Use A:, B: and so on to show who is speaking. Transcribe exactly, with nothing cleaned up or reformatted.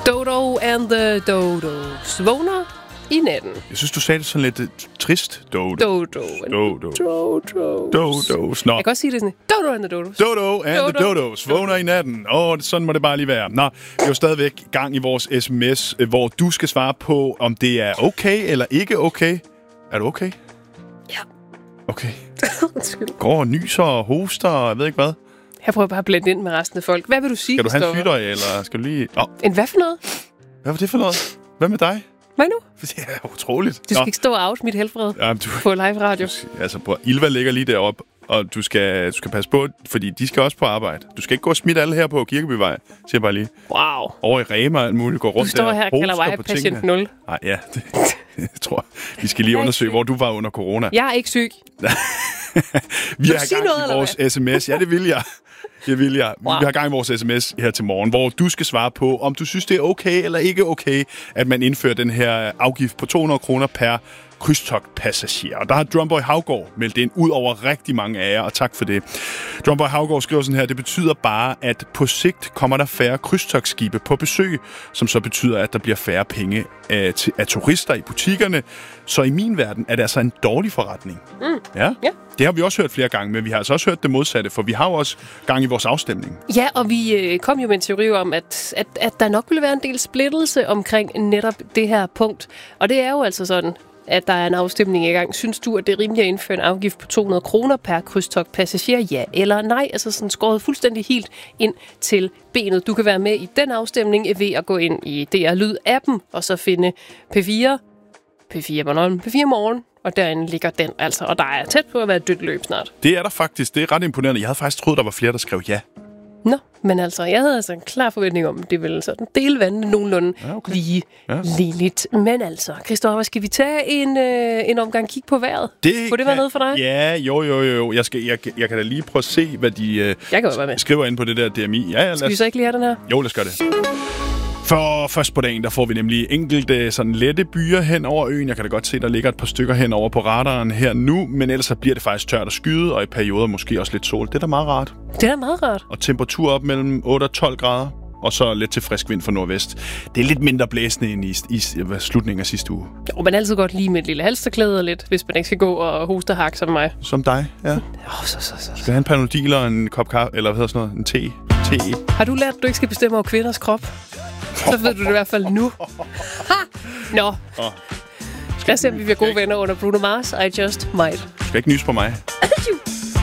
A: Dodo and the Dodos vågner i natten.
B: Jeg synes, du sagde det sådan lidt uh, trist. Dodo.
A: Dodo.
B: Dodo.
A: Dodo.
B: Dodos. Nå.
A: Jeg kan også sige det sådan. Dodo and the Dodos.
B: Dodo and Dodo. the Dodos vågner i natten. Åh, oh, sådan må det bare lige være. Nå, vi er jo stadigvæk gang i vores sms, hvor du skal svare på, om det er okay eller ikke okay. Er du okay?
A: Ja.
B: Okay. Går og nyser og hoster og jeg ved ikke hvad.
A: Jeg prøver bare at blende ind med resten af folk. Hvad vil du sige,
B: Skal du have en
A: Christoffer?
B: sygdøj, eller skal du lige... Oh.
A: En hvad for noget?
B: Hvad var det for noget? Hvad med dig?
A: Hvad nu?
B: Det er utroligt.
A: Du skal Nå. ikke stå og out mit helbred
B: Jamen, du,
A: på live radio.
B: Du, altså, på, Ilva ligger lige deroppe, og du skal, du skal passe på, fordi de skal også på arbejde. Du skal ikke gå og smitte alle her på Kirkebyvej, siger jeg bare lige.
A: Wow.
B: Over i Rema og alt muligt, går rundt
A: der. Du står
B: der
A: her og kalder mig patient nul.
B: Nej, ja, det, jeg tror, vi skal lige undersøge, hvor du var under corona.
A: Jeg er ikke syg.
B: Vi har gang noget, i vores sms. Ja, det vil jeg. Det vil jeg. Wow. Vi har gang i vores sms her til morgen, hvor du skal svare på, om du synes, det er okay eller ikke okay, at man indfører den her afgift på to hundrede kroner per krydstogtpassager. Og der har Drumboy Havgård meldt ind ud over rigtig mange af jer, og tak for det. Drumboy Havgård skriver sådan her, det betyder bare, at på sigt kommer der færre krydstogtskibe på besøg, som så betyder, at der bliver færre penge af, til, af turister i butikkerne. Så i min verden er det altså en dårlig forretning.
A: Mm.
B: Ja?
A: Ja.
B: Det har vi også hørt flere gange, men vi har altså også hørt det modsatte, for vi har jo også gang i vores afstemning.
A: Ja, og vi øh, kom jo med en teori om, at, at, at der nok ville være en del splittelse omkring netop det her punkt. Og det er jo altså sådan, at der er en afstemning i gang. Synes du, at det er rimeligt at indføre en afgift på to hundrede kroner per krydstogtpassager? Ja eller nej? Altså sådan skåret fuldstændig helt ind til benet. Du kan være med i den afstemning ved at gå ind i D R Lyd-appen, og så finde P fire, P fire Bornholm, P fire Morgen, og derinde ligger den altså. Og der er tæt på at være et dødt løb snart.
B: Det er der faktisk. Det er ret imponerende. Jeg havde faktisk troet, der var flere, der skrev ja.
A: Nå, men altså, jeg havde altså en klar forventning om, det ville sådan dele vandene nogenlunde
B: ja, okay.
A: lige
B: ja.
A: ligeligt. Men altså, Christoffer, skal vi tage en, øh, en omgang kig på vejret?
B: Det
A: Kunne det være noget for dig?
B: Ja, jo, jo, jo. Jeg, skal, jeg, jeg kan da lige prøve at se, hvad de øh,
A: jeg kan med.
B: skriver ind på det der D M I. Ja, ja,
A: skal vi så ikke lige have den her?
B: Jo, lad os gøre det. For først på dagen, der får vi nemlig enkelte sådan lette byer hen over øen. Jeg kan da godt se, der ligger et par stykker hen over på radaren her nu, men ellers så bliver det faktisk tørt og skyet, og i perioder måske også lidt sol. Det er da meget rart.
A: Det er da meget rart.
B: Og temperatur op mellem otte og tolv grader, og så lidt til frisk vind fra nordvest. Det er lidt mindre blæsende end i, i, i slutningen af sidste uge.
A: Jo, men altid godt lige med et lille halsterklæde lidt, hvis man ikke skal gå og hoste og hakke som mig.
B: Som dig, ja.
A: Oh, så, så, så, så.
B: Skal have en Panodil og en kop kaffe, eller hvad hedder sådan noget, en te. te.
A: Har du lært, at du ikke skal bestemme over kvinders krop? Så ved du det i hvert fald nu. Ha! Nå. Oh. Lad os se, om vi bliver gode venner under Bruno Mars. I just might.
B: Du skal ikke nys på mig.